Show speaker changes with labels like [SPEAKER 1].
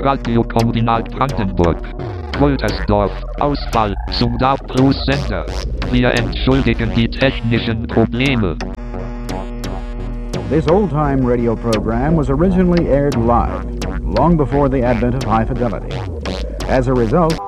[SPEAKER 1] Radiokombinat Brandenburg. Woltersdorf, Ausfall, zum DAB Plus Sender. Wir entschuldigen die technischen Probleme.
[SPEAKER 2] This old-time radio program was originally aired live, long before the advent of high fidelity. As a result,